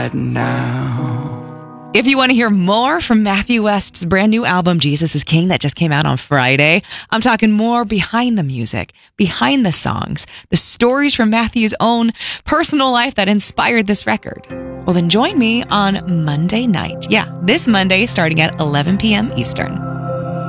now. If you want to hear more from Matthew West's brand new album, Jesus is King, that just came out on Friday, I'm talking more behind the music, behind the songs, the stories from Matthew's own personal life that inspired this record. Well, then join me on Monday night. Yeah, this Monday starting at 11 p.m. Eastern.